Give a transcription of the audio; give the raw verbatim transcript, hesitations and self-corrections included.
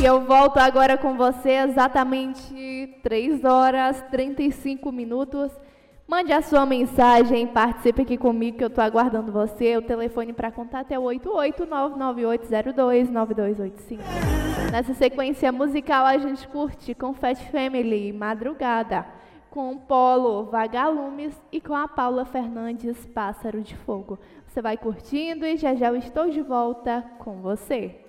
eu volto agora com você exatamente três horas e trinta e cinco minutos. Mande a sua mensagem, participe aqui comigo que eu estou aguardando você. O telefone para contato é oito oito nove nove oito zero dois nove dois oito cinco. Nessa sequência musical a gente curte com Fat Family, Madrugada, com o Polo, Vagalumes e com a Paula Fernandes, Pássaro de Fogo. Você vai curtindo e já já eu estou de volta com você.